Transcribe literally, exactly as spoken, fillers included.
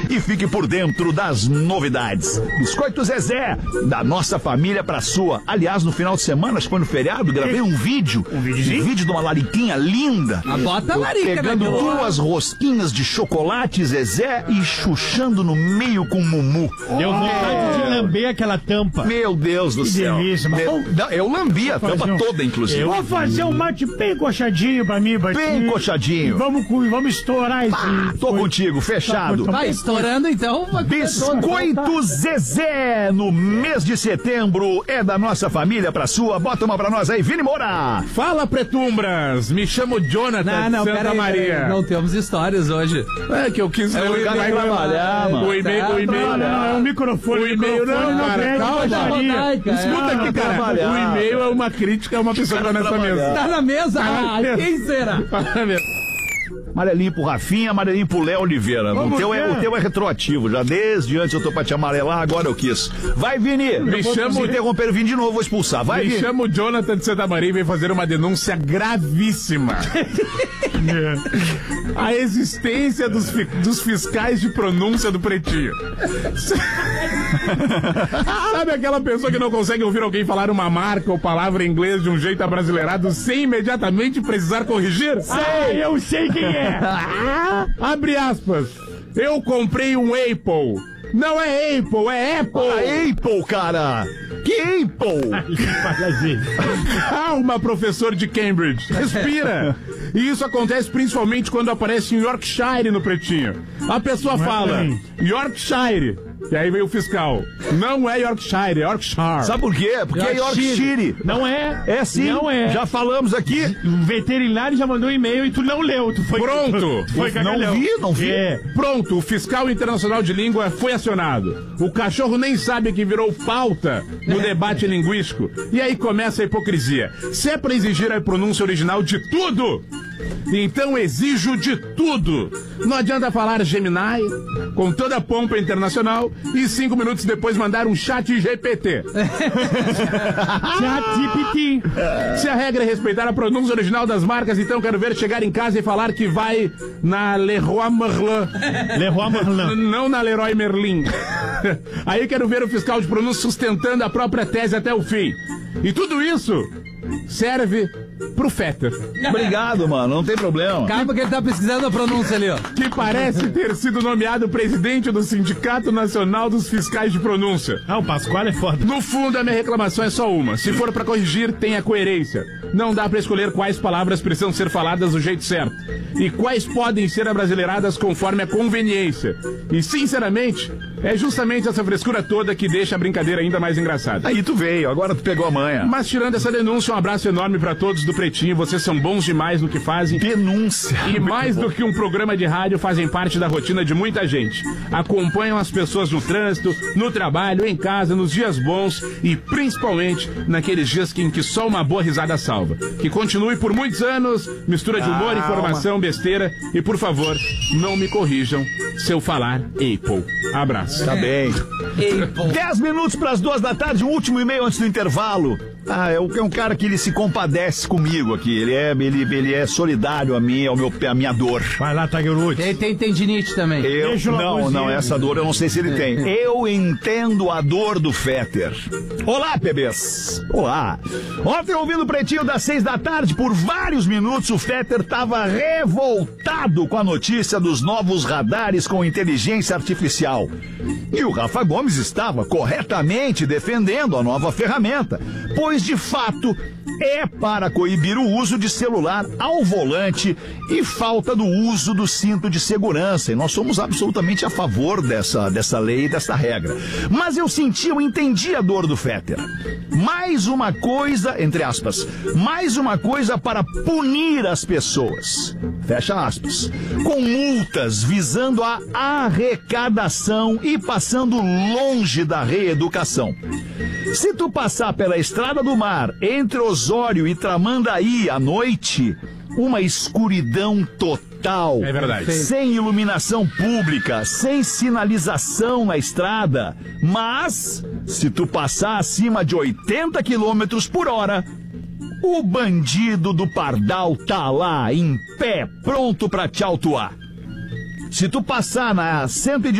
e fique por dentro das novidades. Biscoito Zezé, da nossa família pra sua. Aliás, no final de semana, acho que foi no feriado, gravei um vídeo. Um vídeo? Um vídeo de uma lariquinha linda. A bota larica, pegando né, duas rosquinhas de chocolate Zezé e chuchando no meio com Mumu. Deu vontade de lamber aquela tampa. Meu Deus do que céu. Delícia, mas... Meu, não, eu lambi a tampa um... toda, inclusive. Eu vou fazer um mate bem coxadinho pra mim, Batinho. Bem coxadinho. Vamos, vamos estourar isso. Ah, tô foi... contigo, fechado. Tá estourando, então. Biscoito Zezé, no mês de setembro, é da nossa família pra sua. Bota uma pra nós aí, Vini Moura. Fala, Pretumbras. Me chamo Jonathan não, não, de Santa aí, Maria. Não temos histórias hoje. É que eu quis... É, o cara vai trabalhar, mano. O e-mail... Tá, o e-mail não, não, é um microfone. O e-mail não, não, cara. Calma, escuta aqui, cara. O e-mail é uma crítica a uma pessoa que tá nessa mesa. Tá na mesa? Ah, quem será? Tá na mesa. Amarelinho pro Rafinha, amarelinho pro Léo Oliveira. O teu, é, o teu é retroativo. Já desde antes eu tô pra te amarelar, agora eu quis. Vai, Vini. Me chamo... Se interromper o Vini de novo, vou expulsar. Vai, Me Vini. chamo Jonathan de Santa Maria e vem fazer uma denúncia gravíssima. A existência dos, fi... dos fiscais de pronúncia do Pretinho. Sabe aquela pessoa que não consegue ouvir alguém falar uma marca ou palavra em inglês de um jeito abrasileirado sem imediatamente precisar corrigir? Sei, ah, eu sei quem é. Abre aspas. Eu comprei um Apple. Não é Apple, é Apple. Ah, Apple, cara. Que Apple? Calma, professor de Cambridge. Respira. E isso acontece principalmente quando aparece em Yorkshire no Pretinho. A pessoa fala Yorkshire. E aí vem o fiscal. Não é Yorkshire, é Yorkshire. Sabe por quê? Porque é Yorkshire. Não é. É sim. Não é. Já falamos aqui. O veterinário já mandou um e-mail e tu não leu. Tu foi Pronto. Tu foi não vi, não vi. É. Pronto, o fiscal internacional de língua foi acionado. O cachorro nem sabe que virou pauta no debate linguístico. E aí começa a hipocrisia. Se é pra exigir a pronúncia original de tudo, então exijo de tudo. Não adianta falar Gemini com toda a pompa internacional e cinco minutos depois mandar um chat G P T. Chat G P T. Se a regra é respeitar a pronúncia original das marcas, então quero ver chegar em casa e falar que vai na Leroy Merlin. Leroy Merlin. Não na Leroy Merlin. Aí quero ver o fiscal de pronúncia sustentando a própria tese até o fim. E tudo isso serve pro Fetter. Obrigado, mano, não tem problema. Calma que ele tá pesquisando a pronúncia ali, ó. Que parece ter sido nomeado presidente do Sindicato Nacional dos Fiscais de Pronúncia. Ah, o Pascoal é foda. No fundo, a minha reclamação é só uma. Se for pra corrigir, tenha coerência. Não dá pra escolher quais palavras precisam ser faladas do jeito certo. E quais podem ser abrasileiradas conforme a conveniência. E, sinceramente, é justamente essa frescura toda que deixa a brincadeira ainda mais engraçada. Aí tu veio, agora tu pegou a manha. Mas tirando essa denúncia, um abraço enorme pra todos do Pretinho. Vocês são bons demais no que fazem. Denúncia. E mais do que um programa de rádio, fazem parte da rotina de muita gente. Acompanham as pessoas no trânsito, no trabalho, em casa, nos dias bons e principalmente naqueles dias em que só uma boa risada salva. Que continue por muitos anos, mistura de humor, Calma. informação, besteira. E por favor, não me corrijam se eu falar Apple. Abraço. Tá bem. Dez minutos para as duas da tarde, o último e-mail antes do intervalo. Ah, é um cara que ele se compadece comigo aqui. Ele é, ele, ele é solidário a mim, ao meu, a minha dor. Vai lá, Tiger Woods. Ele tem tendinite também. Eu, não, não, essa dor eu não sei se ele tem. Eu entendo a dor do Fetter. Olá, bebês. Olá. Ontem, ouvindo o Pretinho das seis da tarde, por vários minutos, o Fetter tava revoltado com a notícia dos novos radares com inteligência artificial. E o Rafa Gomes estava corretamente defendendo a nova ferramenta, pois, de fato, é para coibir o uso de celular ao volante e falta do uso do cinto de segurança. E nós somos absolutamente a favor dessa, dessa lei e dessa regra. Mas eu senti, eu entendi a dor do Fetter. Mais uma coisa, entre aspas, mais uma coisa para punir as pessoas. Fecha aspas. Com multas visando a arrecadação e passando longe da reeducação. Se tu passar pela Estrada do Mar, entre Osório e Tramandaí à noite, uma escuridão total. É verdade. Sem iluminação pública, sem sinalização na estrada. Mas, se tu passar acima de oitenta quilômetros por hora, o bandido do Pardal tá lá, em pé, pronto pra te autuar. Se tu passar na cento e